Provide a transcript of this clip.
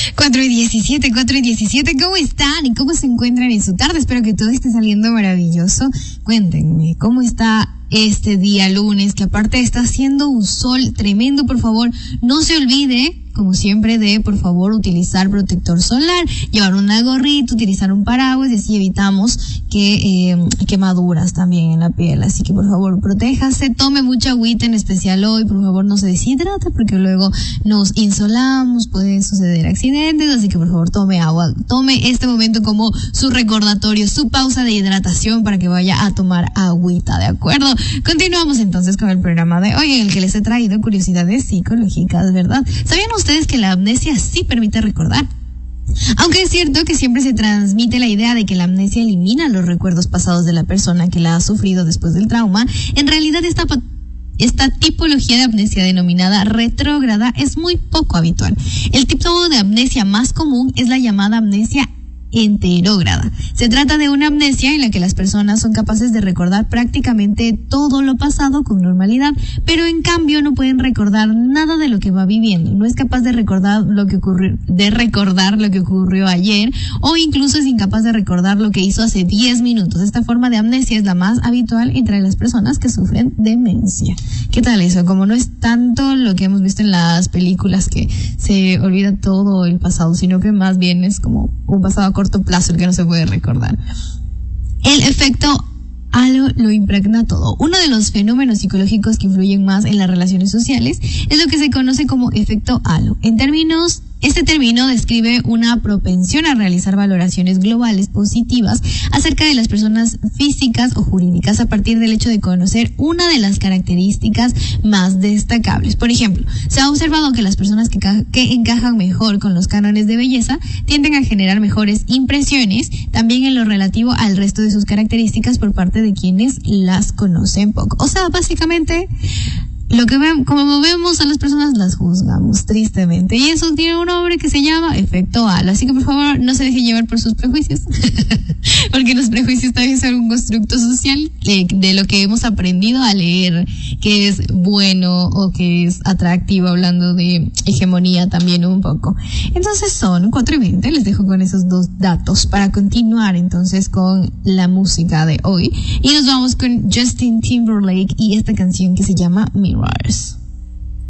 4:17, ¿cómo están? ¿Y cómo se encuentran en su tarde? Espero que todo esté saliendo maravilloso. Cuéntenme, ¿cómo está este día lunes? Que aparte está haciendo un sol tremendo. Por favor, no se olvide, como siempre, de, por favor, utilizar protector solar, llevar una gorrita, utilizar un paraguas, y así evitamos que quemaduras también en la piel. Así que, por favor, protéjase, tome mucha agüita, en especial hoy, por favor, no se deshidrate, porque luego nos insolamos, pueden suceder accidentes, así que, por favor, tome agua, tome este momento como su recordatorio, su pausa de hidratación para que vaya a tomar agüita, ¿de acuerdo? Continuamos entonces con el programa de hoy, en el que les he traído curiosidades psicológicas, ¿verdad? ¿Sabían ustedes que la amnesia sí permite recordar? Aunque es cierto que siempre se transmite la idea de que la amnesia elimina los recuerdos pasados de la persona que la ha sufrido después del trauma, en realidad esta tipología de amnesia denominada retrógrada es muy poco habitual. El tipo de amnesia más común es la llamada amnesia enterógrada. Se trata de una amnesia en la que las personas son capaces de recordar prácticamente todo lo pasado con normalidad, pero en cambio no pueden recordar nada de lo que va viviendo. No es capaz de recordar lo que ocurrió ayer, o incluso es incapaz de recordar lo que hizo hace 10 minutos. Esta forma de amnesia es la más habitual entre las personas que sufren demencia. ¿Qué tal eso? Como no es tanto lo que hemos visto en las películas, que se olvida todo el pasado, sino que más bien es como un pasado a corto plazo el que no se puede recordar. El efecto halo lo impregna todo. Uno de los fenómenos psicológicos que influyen más en las relaciones sociales es lo que se conoce como efecto halo. Este término describe una propensión a realizar valoraciones globales positivas acerca de las personas físicas o jurídicas a partir del hecho de conocer una de las características más destacables. Por ejemplo, se ha observado que las personas que encajan mejor con los cánones de belleza tienden a generar mejores impresiones, también en lo relativo al resto de sus características por parte de quienes las conocen poco. O sea, básicamente, como vemos a las personas, las juzgamos, tristemente. Y eso tiene un nombre que se llama efecto halo. Así que, por favor, no se deje llevar por sus prejuicios. Porque los prejuicios también son un constructo social de lo que hemos aprendido a leer, que es bueno o que es atractivo, hablando de hegemonía también un poco. Entonces son 4:20. Les dejo con esos dos datos para continuar entonces con la música de hoy. Y nos vamos con Justin Timberlake y esta canción que se llama Mirrors.